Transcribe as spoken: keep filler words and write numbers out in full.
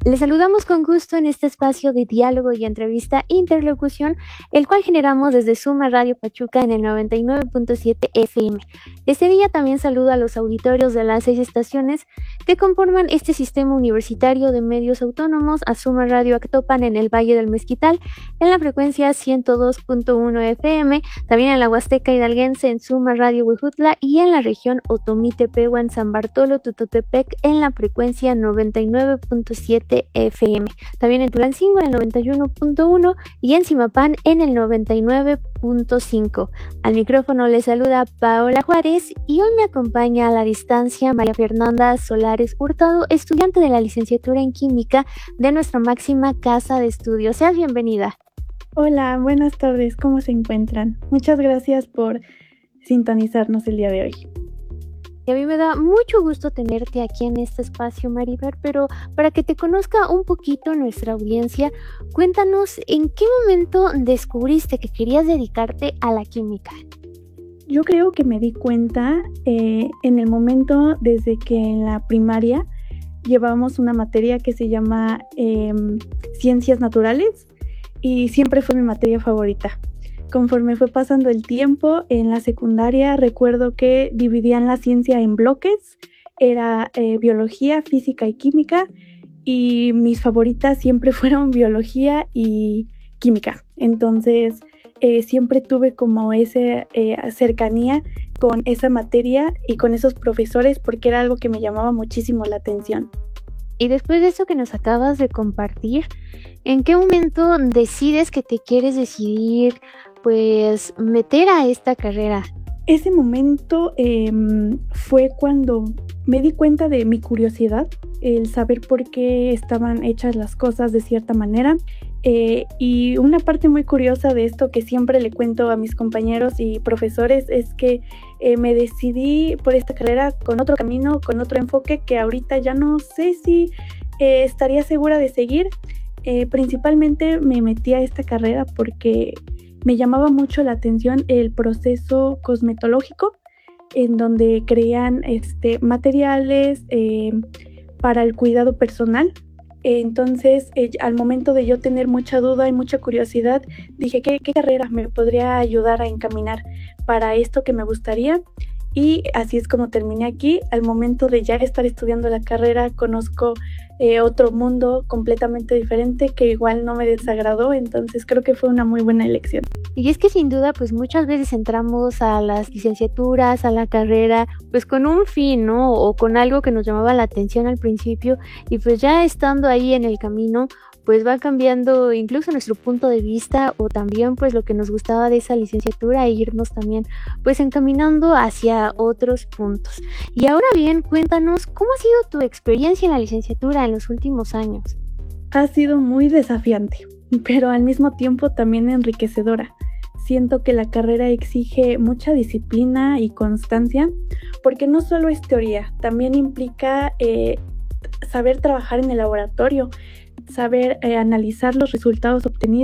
Les saludamos con gusto en este espacio de diálogo y entrevista interlocución, el cual generamos desde Suma Radio Pachuca en el noventa y nueve punto siete F M. Este día también saludo a los auditorios de las seis estaciones que conforman este sistema universitario de medios autónomos, a Suma Radio Actopan en el Valle del Mezquital, en la frecuencia ciento dos punto uno F M, también en la Huasteca Hidalguense en Suma Radio Huejutla y en la región Otomí-Tepehua en San Bartolo, Tututepec en la frecuencia noventa y nueve punto siete F M, también en Tulancingo en el noventa y uno punto uno y en Zimapán en el noventa y nueve punto cinco. Al micrófono les saluda Paola Juárez y hoy me acompaña a la distancia María Fernanda Solares Hurtado, estudiante de la licenciatura en Química de nuestra máxima casa de estudios. Seas bienvenida. Hola, buenas tardes, ¿cómo se encuentran? Muchas gracias por sintonizarnos el día de hoy. Y a mí me da mucho gusto tenerte aquí en este espacio, Maribel, pero para que te conozca un poquito nuestra audiencia, cuéntanos en qué momento descubriste que querías dedicarte a la química. Yo creo que me di cuenta eh, en el momento desde que en la primaria llevábamos una materia que se llama eh, Ciencias Naturales y siempre fue mi materia favorita. Conforme fue pasando el tiempo, en la secundaria recuerdo que dividían la ciencia en bloques, era eh, biología, física y química, y mis favoritas siempre fueron biología y química. Entonces eh, siempre tuve como esa eh, cercanía con esa materia y con esos profesores porque era algo que me llamaba muchísimo la atención. Y después de eso que nos acabas de compartir, ¿en qué momento decides que te quieres decidir pues meter a esta carrera? Ese momento eh, fue cuando me di cuenta de mi curiosidad, el saber por qué estaban hechas las cosas de cierta manera. Eh, y una parte muy curiosa de esto que siempre le cuento a mis compañeros y profesores es que eh, me decidí por esta carrera con otro camino, con otro enfoque que ahorita ya no sé si eh, estaría segura de seguir. Eh, principalmente me metí a esta carrera porque me llamaba mucho la atención el proceso cosmetológico, en donde crean este, materiales eh, para el cuidado personal. Entonces, eh, al momento de yo tener mucha duda y mucha curiosidad, dije, ¿qué, qué carrera me podría ayudar a encaminar para esto que me gustaría? Y así es como terminé aquí. Al momento de ya estar estudiando la carrera, conozco eh, otro mundo completamente diferente que igual no me desagradó, entonces creo que fue una muy buena elección. Y es que sin duda, pues muchas veces entramos a las licenciaturas, a la carrera, pues con un fin, ¿no? O con algo que nos llamaba la atención al principio, y pues ya estando ahí en el camino, pues va cambiando incluso nuestro punto de vista o también pues lo que nos gustaba de esa licenciatura e irnos también pues encaminando hacia otros puntos. Y ahora bien, cuéntanos, ¿cómo ha sido tu experiencia en la licenciatura en los últimos años? Ha sido muy desafiante, pero al mismo tiempo también enriquecedora. Siento que la carrera exige mucha disciplina y constancia, porque no solo es teoría, también implica eh, saber trabajar en el laboratorio, saber eh, analizar los resultados obtenidos